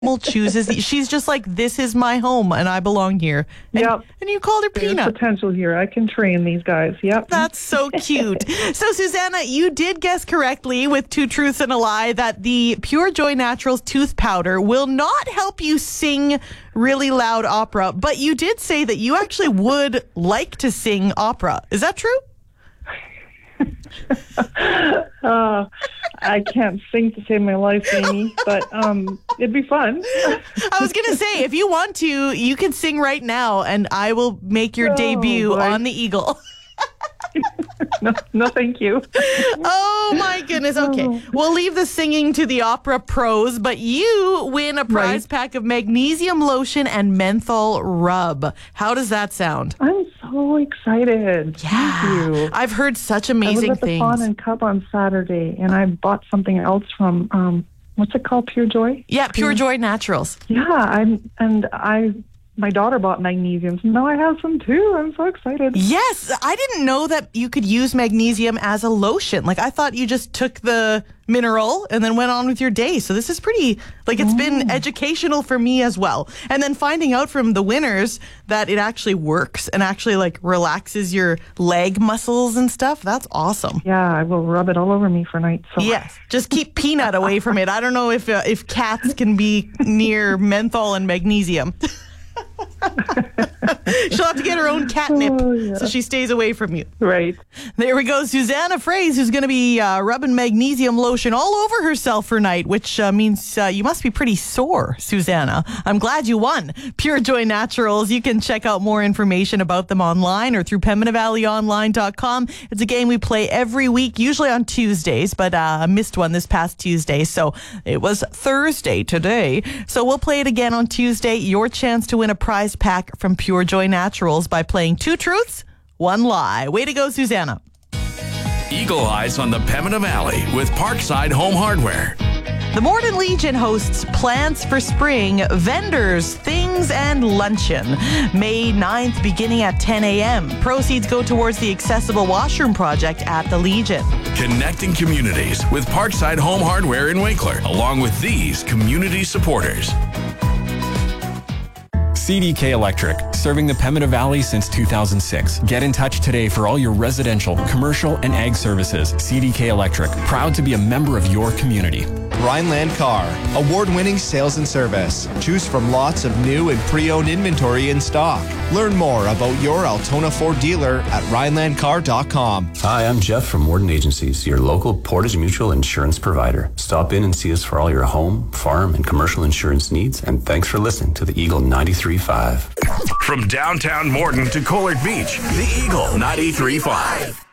chooses. She's just like, this is my home and I belong here. And, Yep. And you called her There's Peanut. potential here. I can train these guys. Yep. That's so cute. So, Susanna, you did guess correctly with 2 truths and a lie that the Pure Joy Naturals tooth powder will not help you sing really loud opera, but you did say that you actually would like to sing opera. Is that true? I can't sing to save my life, Amy, but it'd be fun. I was going to say, if you want to, you can sing right now, and I will make your debut boy. on the Eagle. No, thank you. Oh, my goodness. Okay. We'll leave the singing to the opera pros, but you win a prize pack of magnesium lotion and menthol rub. How does that sound? I'm so excited. Thank you. I've heard such amazing I was at the things. Fawn and Cub on Saturday, and I bought something else from, what's it called, Pure Joy? Yeah, Pure Joy Naturals. Yeah, my daughter bought magnesium, so now I have some too. I'm so excited. Yes, I didn't know that you could use magnesium as a lotion. Like, I thought you just took the mineral and then went on with your day. So this is pretty, it's been educational for me as well. And then finding out from the winners that it actually works and actually relaxes your leg muscles and stuff. That's awesome. Yeah, I will rub it all over me for night. So. Yes, just keep Peanut away from it. I don't know if cats can be near menthol and magnesium. She'll have to get her own catnip so she stays away from you. Right. There we go. Susanna Fraze, who's going to be rubbing magnesium lotion all over herself for night, which means you must be pretty sore, Susanna. I'm glad you won. Pure Joy Naturals. You can check out more information about them online or through PembinaValleyOnline.com. It's a game we play every week, usually on Tuesdays, but I missed one this past Tuesday, so it was Thursday today. So we'll play it again on Tuesday. Your chance to win a prize pack from Pure Joy Naturals by playing 2 truths, 1 lie. Way to go, Susanna. Eagle Eyes on the Pembina Valley with Parkside Home Hardware. The Morden Legion hosts Plants for Spring, Vendors, Things, and Luncheon. May 9th, beginning at 10 a.m. Proceeds go towards the Accessible Washroom Project at the Legion. Connecting communities with Parkside Home Hardware in Winkler, along with these community supporters. CDK Electric, serving the Pembina Valley since 2006. Get in touch today for all your residential, commercial, and ag services. CDK Electric, proud to be a member of your community. Rhineland Car, award-winning sales and service. Choose from lots of new and pre-owned inventory in stock. Learn more about your Altona Ford dealer at RhinelandCar.com. Hi, I'm Jeff from Morden Agencies, your local Portage Mutual insurance provider. Stop in and see us for all your home, farm, and commercial insurance needs, and thanks for listening to the Eagle 93.5. From downtown Morden to Collard Beach, the Eagle 93.5.